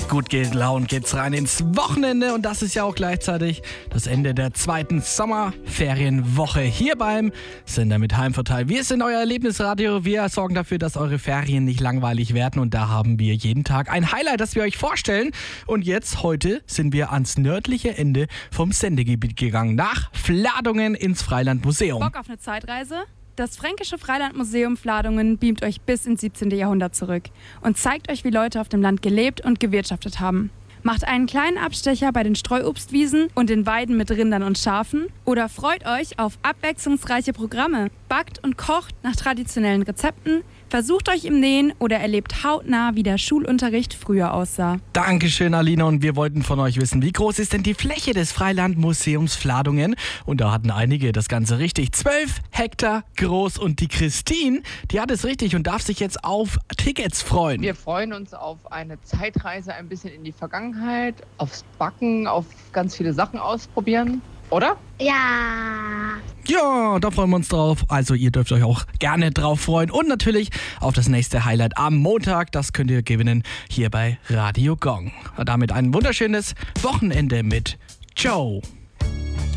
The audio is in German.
Gut gelaunt geht's rein ins Wochenende und das ist ja auch gleichzeitig das Ende der zweiten Sommerferienwoche hier beim Sender mit Heimvorteil. Wir sind euer Erlebnisradio, wir sorgen dafür, dass eure Ferien nicht langweilig werden und da haben wir jeden Tag ein Highlight, das wir euch vorstellen. Und jetzt, heute, sind wir ans nördliche Ende vom Sendegebiet gegangen, nach Fladungen ins Freilandmuseum. Bock auf eine Zeitreise? Das Fränkische Freilandmuseum Fladungen beamt euch bis ins 17. Jahrhundert zurück und zeigt euch, wie Leute auf dem Land gelebt und gewirtschaftet haben. Macht einen kleinen Abstecher bei den Streuobstwiesen und den Weiden mit Rindern und Schafen oder freut euch auf abwechslungsreiche Programme, backt und kocht nach traditionellen Rezepten, versucht euch im Nähen oder erlebt hautnah, wie der Schulunterricht früher aussah. Dankeschön, Alina, und wir wollten von euch wissen, wie groß ist denn die Fläche des Freilandmuseums Fladungen? Und da hatten einige das Ganze richtig. 12 Hektar groß und die Christine, die hat es richtig und darf sich jetzt auf Tickets freuen. Wir freuen uns auf eine Zeitreise ein bisschen in die Vergangenheit, aufs Backen, auf ganz viele Sachen ausprobieren. Oder? Ja. Ja, da freuen wir uns drauf. Also ihr dürft euch auch gerne drauf freuen. Und natürlich auf das nächste Highlight am Montag. Das könnt ihr gewinnen hier bei Radio Gong. Damit ein wunderschönes Wochenende mit Joe.